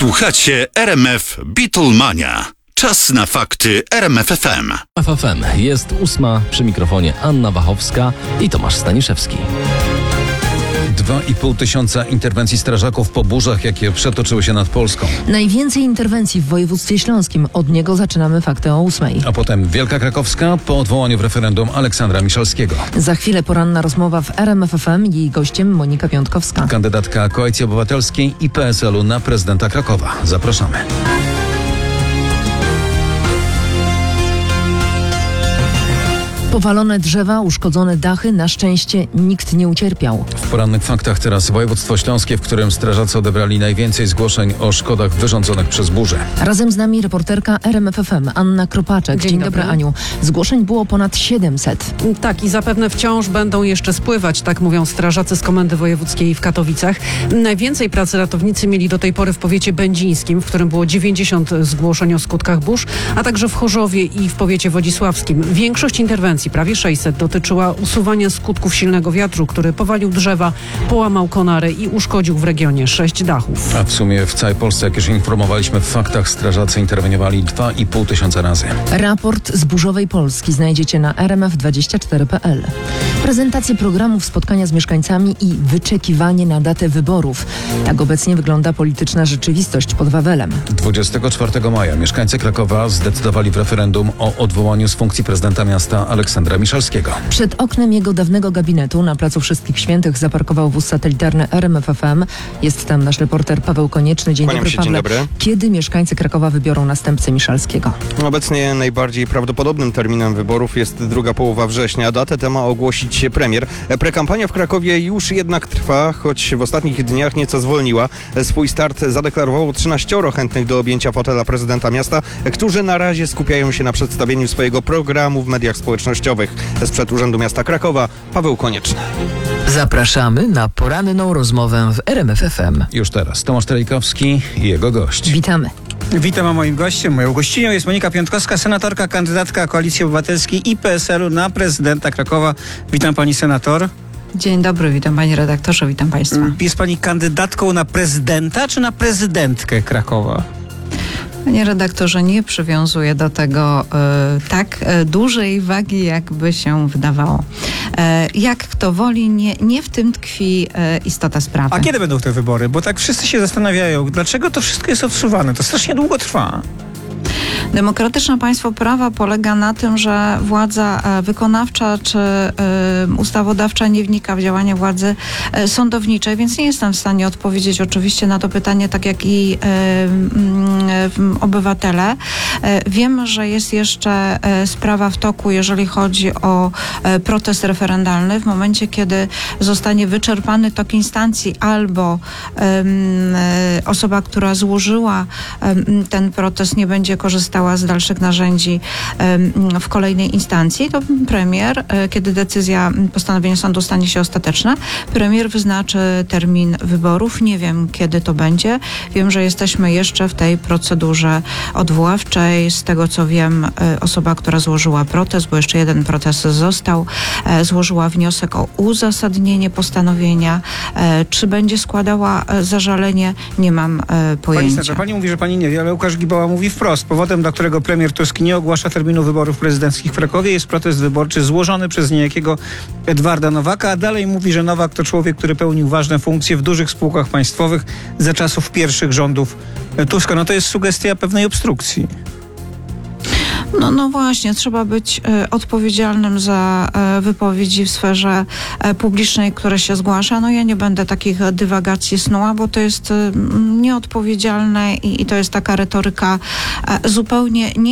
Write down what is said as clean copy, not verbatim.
Słuchacie RMF Beatlemania. Czas na fakty RMF FM. FFM jest 8, przy mikrofonie Anna Wachowska i Tomasz Staniszewski. 2,5 tysiąca interwencji strażaków po burzach, jakie przetoczyły się nad Polską. Najwięcej interwencji w województwie śląskim. Od niego zaczynamy fakty o 8. A potem Wielka Krakowska po odwołaniu w referendum Aleksandra Miszalskiego. Za chwilę poranna rozmowa w RMF FM. Jej gościem Monika Piątkowska. Kandydatka Koalicji Obywatelskiej i PSL-u na prezydenta Krakowa. Zapraszamy. Powalone drzewa, uszkodzone dachy. Na szczęście nikt nie ucierpiał. W porannych faktach teraz województwo śląskie, w którym strażacy odebrali najwięcej zgłoszeń o szkodach wyrządzonych przez burzę. Razem z nami reporterka RMF FM Anna Kropaczek. Dzień dobry, Aniu. Zgłoszeń było ponad 700. Tak, i zapewne wciąż będą jeszcze spływać, tak mówią strażacy z Komendy Wojewódzkiej w Katowicach. Najwięcej pracy ratownicy mieli do tej pory w powiecie będzińskim, w którym było 90 zgłoszeń o skutkach burz, a także w Chorzowie i w powiecie wodzisławskim. Większość interwencji, prawie 600, dotyczyła usuwania skutków silnego wiatru, który powalił drzewa, połamał konary i uszkodził w regionie 6 dachów. A w sumie w całej Polsce, jak już informowaliśmy w faktach, strażacy interweniowali 2,5 tysiąca razy. Raport z burzowej Polski znajdziecie na rmf24.pl. Prezentacje programów, spotkania z mieszkańcami i wyczekiwanie na datę wyborów. Tak obecnie wygląda polityczna rzeczywistość pod Wawelem. 24 maja mieszkańcy Krakowa zdecydowali w referendum o odwołaniu z funkcji prezydenta miasta Aleksandra Miszalskiego. Przed oknem jego dawnego gabinetu na Placu Wszystkich Świętych zaparkował wóz satelitarny RMF FM. Jest tam nasz reporter Paweł Konieczny. Dzień dobry, Pawle. Dzień dobry. Kiedy mieszkańcy Krakowa wybiorą następcę Miszalskiego? Obecnie najbardziej prawdopodobnym terminem wyborów jest druga połowa września. Datę tę ma ogłosić premier. Prekampania w Krakowie już jednak trwa, choć w ostatnich dniach nieco zwolniła. Swój start zadeklarowało 13 chętnych do objęcia fotela prezydenta miasta, którzy na razie skupiają się na przedstawieniu swojego programu w mediach społecznościowych. Sprzed Urzędu Miasta Krakowa Paweł Konieczny. Zapraszamy na poranną rozmowę w RMF FM. Już teraz Tomasz Trejkowski i jego gość. Witamy. Witam, a moim gościem, moją gościnią jest Monika Piątkowska, senatorka, kandydatka Koalicji Obywatelskiej i PSL-u na prezydenta Krakowa. Witam pani senator. Dzień dobry, witam panie redaktorze, witam państwa. Jest pani kandydatką na prezydenta czy na prezydentkę Krakowa? Panie redaktorze, nie przywiązuję do tego dużej wagi, jakby się wydawało. Jak kto woli, nie w tym tkwi istota sprawy. A kiedy będą te wybory? Bo tak wszyscy się zastanawiają, dlaczego to wszystko jest odsuwane. To strasznie długo trwa. Demokratyczne państwo prawa polega na tym, że władza wykonawcza czy ustawodawcza nie wnika w działanie władzy sądowniczej, więc nie jestem w stanie odpowiedzieć oczywiście na to pytanie, tak jak i obywatele. Wiem, że jest jeszcze sprawa w toku, jeżeli chodzi o protest referendalny. W momencie, kiedy zostanie wyczerpany tok instancji albo osoba, która złożyła ten protest, nie będzie korzystała z dalszych narzędzi w kolejnej instancji, to premier, kiedy decyzja, postanowienie sądu stanie się ostateczne, premier wyznaczy termin wyborów. Nie wiem, kiedy to będzie. Wiem, że jesteśmy jeszcze w tej procedurze odwoławczej. Z tego, co wiem, osoba, która złożyła protest, bo jeszcze jeden protest został, złożyła wniosek o uzasadnienie postanowienia. Czy będzie składała zażalenie? Nie mam pojęcia. Pani senator, pani mówi, że pani nie wie, ale Łukasz Gibała mówi wprost. Powodem, dla którego premier Tusk nie ogłasza terminu wyborów prezydenckich w Krakowie, jest protest wyborczy złożony przez niejakiego Edwarda Nowaka, a dalej mówi, że Nowak to człowiek, który pełnił ważne funkcje w dużych spółkach państwowych za czasów pierwszych rządów Tuska. No to jest sugestia pewnej obstrukcji. No właśnie, trzeba być odpowiedzialnym za wypowiedzi w sferze publicznej, które się zgłasza. No ja nie będę takich dywagacji snuła, bo to jest nieodpowiedzialne i to jest taka retoryka zupełnie